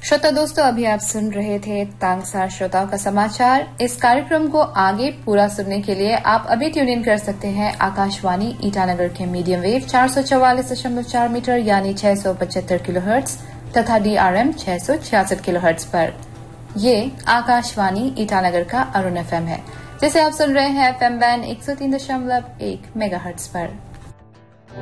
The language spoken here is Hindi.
श्रोता दोस्तों, अभी आप सुन रहे थे तांगसार श्रोताओं का समाचार। इस कार्यक्रम को आगे पूरा सुनने के लिए आप अभी ट्यून इन कर सकते हैं आकाशवाणी ईटानगर के मीडियम वेव 444.4 मीटर यानी 675 किलोहर्ट्ज तथा DRM 666 किलोहर्ट्ज पर। ये आकाशवाणी ईटानगर का अरुण FM है, जिसे आप सुन रहे हैं FM बैंड 103.1 मेगाहर्ट्ज पर।